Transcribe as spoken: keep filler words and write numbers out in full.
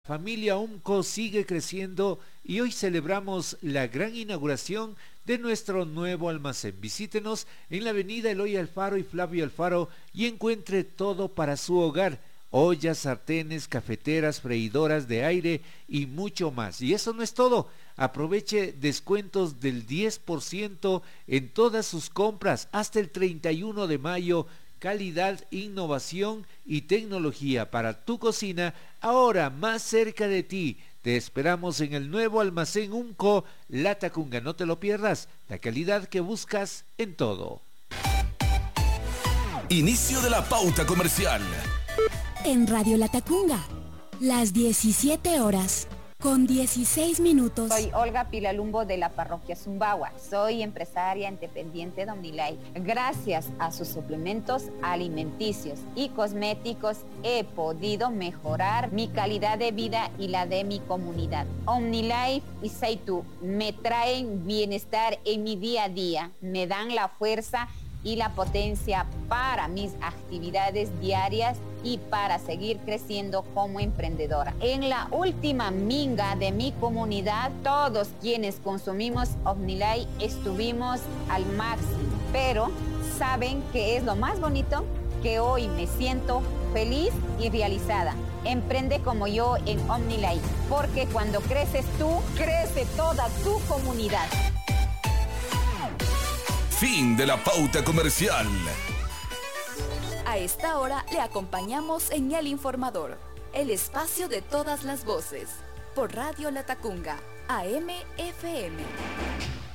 Familia UMCO sigue creciendo y hoy celebramos la gran inauguración de nuestro nuevo almacén. Visítenos en la avenida Eloy Alfaro y Flavio Alfaro y encuentre todo para su hogar: ollas, sartenes, cafeteras, freidoras de aire y mucho más. Y eso no es todo. Aproveche descuentos del diez por ciento en todas sus compras hasta el treinta y uno de mayo. Calidad, innovación y tecnología para tu cocina, ahora más cerca de ti. Te esperamos en el nuevo almacén UMCO La Tacunga. No te lo pierdas, la calidad que buscas en todo. Inicio de la pauta comercial. En Radio La Tacunga, las diecisiete horas con dieciséis minutos. Soy Olga Pilalumbo de la parroquia Zumbagua. Soy empresaria independiente de OmniLife. Gracias a sus suplementos alimenticios y cosméticos he podido mejorar mi calidad de vida y la de mi comunidad. OmniLife y Seitu me traen bienestar en mi día a día, me dan la fuerza y la potencia para mis actividades diarias y para seguir creciendo como emprendedora. En la última minga de mi comunidad, todos quienes consumimos OmniLife estuvimos al máximo. Pero, ¿saben qué es lo más bonito? Que hoy me siento feliz y realizada. Emprende como yo en OmniLife, porque cuando creces tú, crece toda tu comunidad. Fin de la pauta comercial. A esta hora le acompañamos en El Informador, el espacio de todas las voces, por Radio La Tacunga, A M F M.